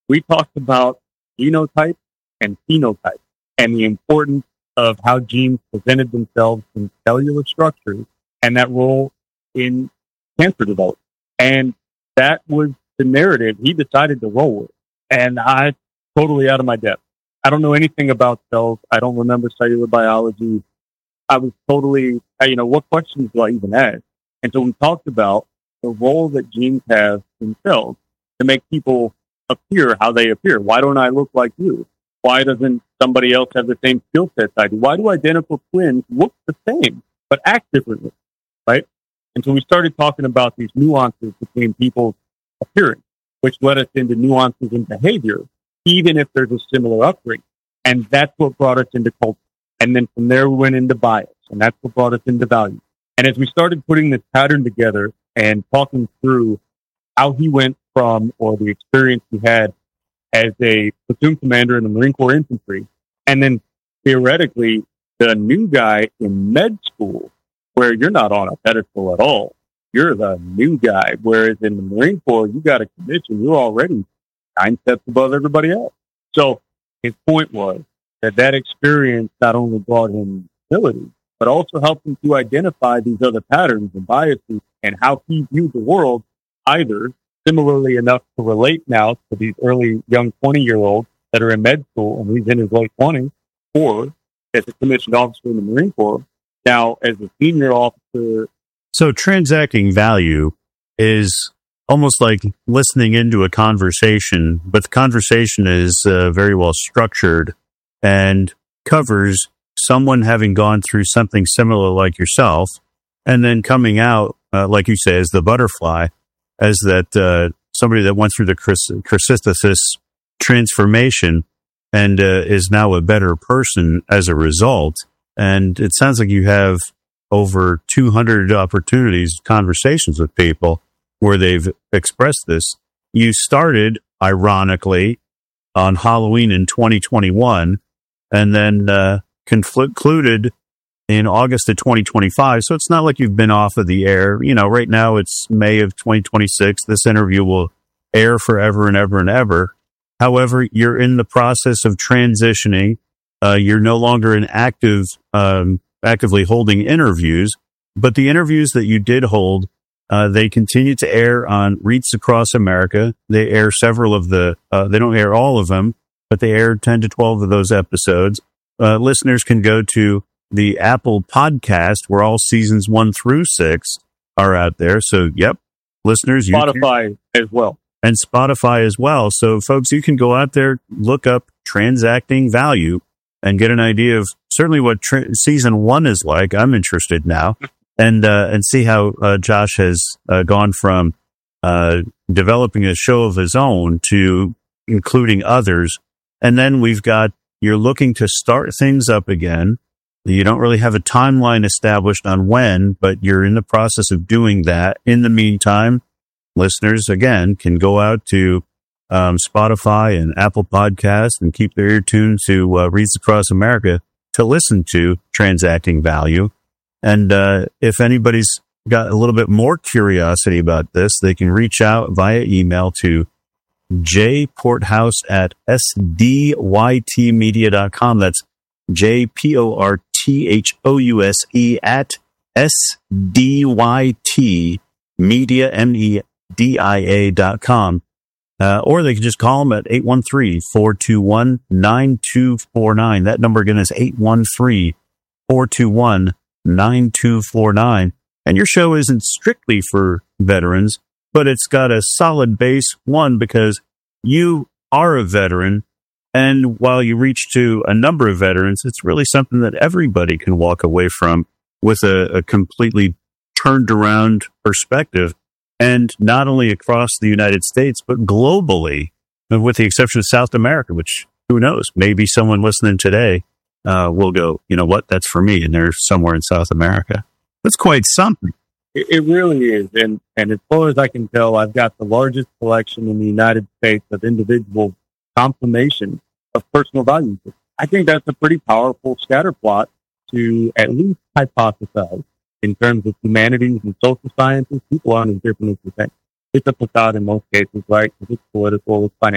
we talked about genotype and phenotype and the importance of how genes presented themselves in cellular structures and that role in cancer development. And that was the narrative he decided to roll with. And I totally out of my depth. I don't know anything about cells. I don't remember cellular biology. I was totally, what questions do I even ask? And so we talked about the role that genes have in cells to make people appear how they appear. Why don't I look like you? Why doesn't somebody else have the same skill sets I do? Why do identical twins look the same but act differently, right? And so we started talking about these nuances between people's appearance, which led us into nuances in behavior, even if there's a similar upbringing. And that's what brought us into culture. And then from there, we went into bias, and that's what brought us into value. And as we started putting this pattern together and talking through how he went from, or the experience he had as a platoon commander in the Marine Corps Infantry, and then theoretically the new guy in med school, where you're not on a pedestal at all. You're the new guy, whereas in the Marine Corps, you got a commission. You're already 9 steps above everybody else. So his point was that experience not only brought him ability, but also helped him to identify these other patterns and biases and how he viewed the world, either similarly enough to relate now to these early young 20-year-olds that are in med school and he's in his late 20s, or as a commissioned officer in the Marine Corps, now as a senior officer. So transacting value is almost like listening into a conversation, but the conversation is very well structured and covers someone having gone through something similar like yourself, and then coming out, like you say, as the butterfly, as that somebody that went through the Chrysithesis transformation and is now a better person as a result. And it sounds like you have over 200 opportunities, conversations with people where they've expressed this. You started, ironically, on Halloween in 2021, and then concluded in August of 2025. So it's not like you've been off of the air. Right now it's May of 2026. This interview will air forever and ever and ever. However, you're in the process of transitioning. You're no longer in actively holding interviews, but the interviews that you did hold, they continue to air on REITs across America. They air several of they don't air all of them, but they air 10 to 12 of those episodes. Listeners can go to the Apple podcast where all seasons 1 through 6 are out there. So, yep, listeners. Spotify as well. And Spotify as well. So, folks, you can go out there, look up Transacting Value, and get an idea of certainly what season 1 is like. I'm interested now. And see how Josh has gone from developing a show of his own to including others. And then we've got, you're looking to start things up again. You don't really have a timeline established on when, but you're in the process of doing that. In the meantime, listeners, again, can go out to Spotify and Apple Podcasts and keep their ear tuned to REITs Across America to listen to Transacting Value. And if anybody's got a little bit more curiosity about this, they can reach out via email to jporthouse@sdytmedia.com. That's jporthouse@sdytmedia.com. Or they can just call them at 813-421-9249. That number again is 813-421-9249. And your show isn't strictly for veterans, but it's got a solid base, one, because you are a veteran. And while you reach to a number of veterans, it's really something that everybody can walk away from with a completely turned around perspective. And not only across the United States, but globally, with the exception of South America, which, who knows, maybe someone listening today will go, you know what, that's for me, and they're somewhere in South America. That's quite something. It really is. And as far as I can tell, I've got the largest collection in the United States of individual confirmation of personal values. I think that's a pretty powerful scatter plot to at least hypothesize. In terms of humanities and social sciences, people aren't as different as you think. It's a facade in most cases, right? It's political, it's financial.